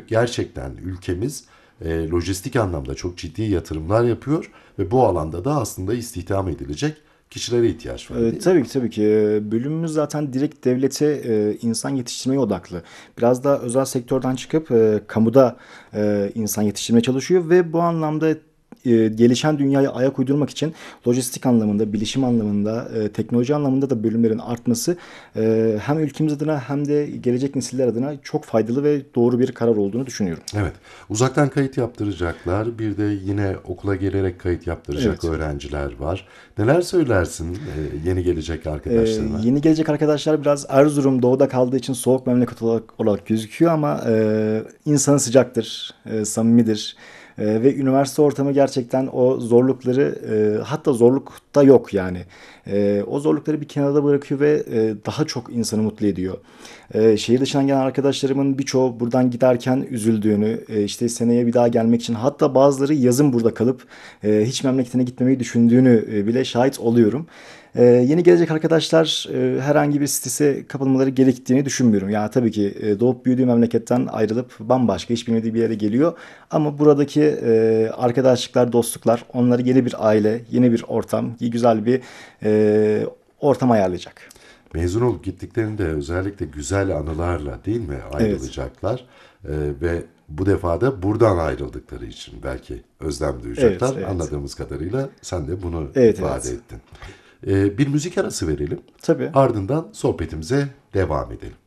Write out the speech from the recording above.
gerçekten ülkemiz lojistik anlamda çok ciddi yatırımlar yapıyor ve bu alanda da aslında istihdam edilecek kişilere ihtiyaç var değil mi? Tabii ki tabii ki. Bölümümüz zaten direkt devlete insan yetiştirmeye odaklı. Biraz daha özel sektörden çıkıp kamuda insan yetiştirmeye çalışıyor ve bu anlamda gelişen dünyaya ayak uydurmak için lojistik anlamında, bilişim anlamında, teknoloji anlamında da bölümlerin artması hem ülkemiz adına hem de gelecek nesiller adına çok faydalı ve doğru bir karar olduğunu düşünüyorum. Evet. Uzaktan kayıt yaptıracaklar. Bir de yine okula gelerek kayıt yaptıracak Evet. öğrenciler var. Neler söylersin yeni gelecek arkadaşlarına? Yeni gelecek arkadaşlar biraz Erzurum doğuda kaldığı için soğuk memleket olarak gözüküyor ama insanı sıcaktır, samimidir. Ve üniversite ortamı gerçekten o zorlukları hatta zorlukta yok yani. O zorlukları bir kenarda bırakıyor ve daha çok insanı mutlu ediyor. Şehir dışından gelen arkadaşlarımın birçoğu buradan giderken üzüldüğünü, işte seneye bir daha gelmek için hatta bazıları yazın burada kalıp hiç memleketine gitmemeyi düşündüğünü bile şahit oluyorum. Yeni gelecek arkadaşlar herhangi bir strese kapılmaları gerektiğini düşünmüyorum. Yani tabii ki doğup büyüdüğü memleketten ayrılıp bambaşka hiç bilmediği bir yere geliyor. Ama buradaki arkadaşlıklar, dostluklar onları yeni bir aile, yeni bir ortam, güzel bir ortam ayarlayacak. Mezun olup gittiklerinde özellikle güzel anılarla değil mi Evet, ayrılacaklar. Ve bu defa da buradan ayrıldıkları için belki özlem evet, duyacaklar. evet. Anladığımız kadarıyla sen de bunu Evet, ifade evet. ettin. Bir müzik arası verelim. Tabii. Ardından sohbetimize devam edelim.